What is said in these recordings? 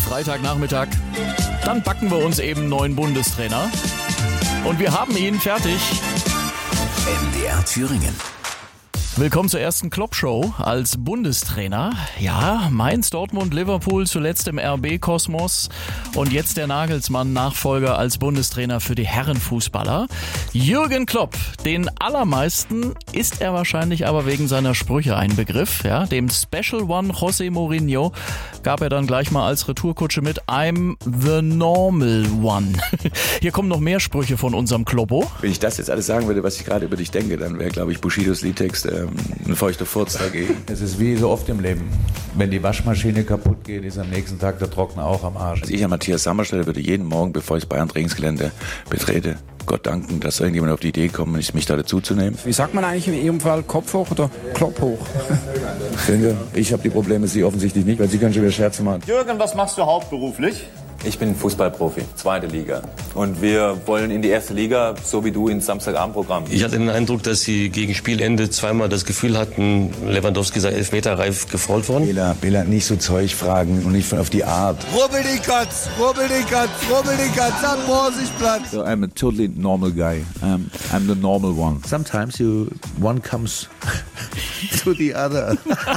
Freitagnachmittag. Dann backen wir uns eben einen neuen Bundestrainer. Und wir haben ihn fertig. MDR Thüringen. Willkommen zur ersten Klopp-Show als Bundestrainer. Ja, Mainz, Dortmund, Liverpool, zuletzt im RB-Kosmos und jetzt der Nagelsmann-Nachfolger als Bundestrainer für die Herrenfußballer. Jürgen Klopp, den allermeisten ist er wahrscheinlich aber wegen seiner Sprüche ein Begriff. Ja, dem Special One José Mourinho gab er dann gleich mal als Retourkutsche mit I'm the normal one. Hier kommen noch mehr Sprüche von unserem Kloppo. Wenn ich das jetzt alles sagen würde, was ich gerade über dich denke, dann wäre, glaube ich, Bushidos Liedtext ein feuchter Furz dagegen. Es ist wie so oft im Leben. Wenn die Waschmaschine kaputt geht, ist am nächsten Tag der Trockner auch am Arsch. Also ich an Matthias Sammer stelle, würde jeden Morgen, bevor ich das Bayern-Trainingsgelände betrete, Gott danken, dass irgendjemand auf die Idee kommt, mich da dazuzunehmen. Wie sagt man eigentlich in Ihrem Fall? Kopf hoch oder Klopp hoch? Ich habe die Probleme, Sie offensichtlich nicht, weil Sie können schon wieder Scherze machen. Jürgen, was machst du hauptberuflich? Ich bin Fußballprofi, 2. Liga. Und wir wollen in die 1. Liga, so wie du, ins Samstagabendprogramm. Ich hatte den Eindruck, dass sie gegen Spielende zweimal das Gefühl hatten, Lewandowski sei elfmeterreif gefault worden. Bela, nicht so Zeug fragen und nicht auf die Art. Rubbel die Katz, hab Vorsichtsplatz. So, I'm a totally normal guy. I'm the normal one. Sometimes one comes to the other.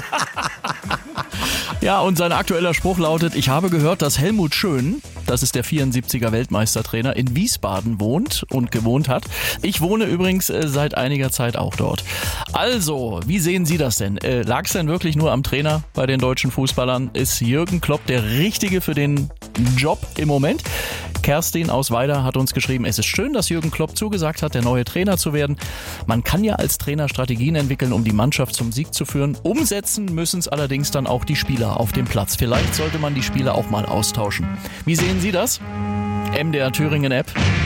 Ja, und sein aktueller Spruch lautet: Ich habe gehört, dass Helmut Schön, das ist der 74er Weltmeistertrainer, in Wiesbaden wohnt und gewohnt hat. Ich wohne übrigens seit einiger Zeit auch dort. Also, wie sehen Sie das denn? Lag es denn wirklich nur am Trainer bei den deutschen Fußballern? Ist Jürgen Klopp der Richtige für den Job im Moment? Kerstin aus Weida hat uns geschrieben, es ist schön, dass Jürgen Klopp zugesagt hat, der neue Trainer zu werden. Man kann ja als Trainer Strategien entwickeln, um die Mannschaft zum Sieg zu führen. Umsetzen müssen es allerdings dann auch die Spieler auf dem Platz. Vielleicht sollte man die Spieler auch mal austauschen. Wie sehen Sie das? MDR Thüringen App.